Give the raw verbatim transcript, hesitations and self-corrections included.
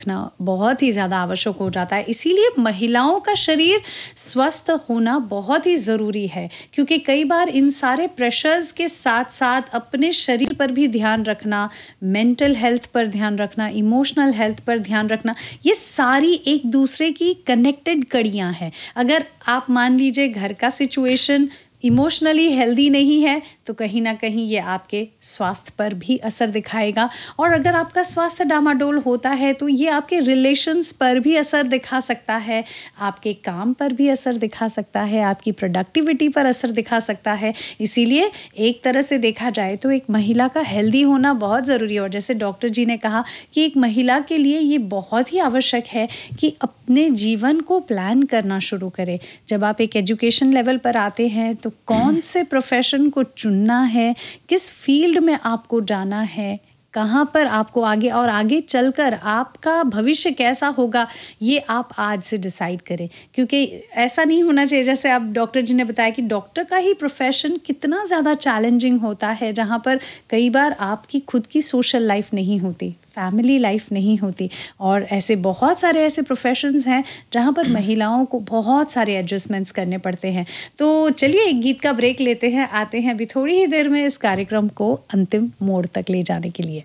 रखना बहुत ही ज़्यादा आवश्यक हो जाता है। इसीलिए महिलाओं का शरीर स्वस्थ होना बहुत ही ज़रूरी है, क्योंकि कई बार इन सारे प्रेशर्स के साथ-साथ अपने शरीर पर भी ध्यान रखना, मेंटल हेल्थ पर ध्यान रखना, इमोशनल हेल्थ पर ध्यान रखना, ये सारी एक दूसरे की कनेक्टेड कड़ियाँ हैं। अगर आप मान लीजिए घर का सिचुएशन इमोशनली हेल्दी नहीं है, तो कहीं ना कहीं ये आपके स्वास्थ्य पर भी असर दिखाएगा, और अगर आपका स्वास्थ्य डामाडोल होता है तो ये आपके रिलेशंस पर भी असर दिखा सकता है, आपके काम पर भी असर दिखा सकता है, आपकी प्रोडक्टिविटी पर असर दिखा सकता है। इसीलिए एक तरह से देखा जाए तो एक महिला का हेल्दी होना बहुत ज़रूरी है। और जैसे डॉक्टर जी ने कहा कि एक महिला के लिए ये बहुत ही आवश्यक है कि अपने जीवन को प्लान करना शुरू करे। जब आप एक एजुकेशन लेवल पर आते हैं तो कौन से प्रोफेशन को चुनना है, किस फील्ड में आपको जाना है, कहाँ पर आपको आगे और आगे चलकर आपका भविष्य कैसा होगा, ये आप आज से डिसाइड करें। क्योंकि ऐसा नहीं होना चाहिए, जैसे आप डॉक्टर जी ने बताया कि डॉक्टर का ही प्रोफेशन कितना ज़्यादा चैलेंजिंग होता है, जहाँ पर कई बार आपकी खुद की सोशल लाइफ नहीं होती, फैमिली लाइफ नहीं होती, और ऐसे बहुत सारे ऐसे प्रोफेशंस हैं जहाँ पर महिलाओं को बहुत सारे एडजस्टमेंट्स करने पड़ते हैं। तो चलिए एक गीत का ब्रेक लेते हैं, आते हैं अभी थोड़ी ही देर में इस कार्यक्रम को अंतिम मोड़ तक ले जाने के लिए।